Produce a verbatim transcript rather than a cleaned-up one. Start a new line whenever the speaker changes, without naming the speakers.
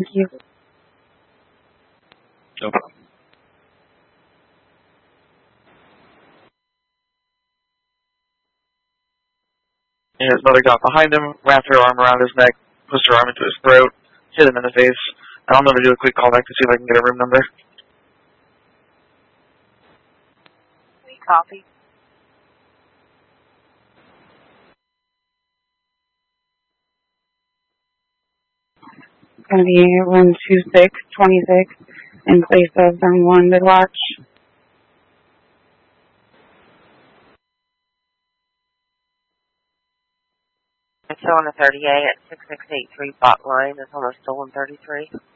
Thank you.
No problem. And his mother got behind him, wrapped her arm around his neck, pushed her arm into his throat, hit him in the face. And I'm going to do a quick call back to see if I can get a room number.
Copy.
It's going to be room two six twenty-six in place of room one mid-watch.
It's on a thirty-eight at six six eight three Bot Line. It's on a stolen thirty-three.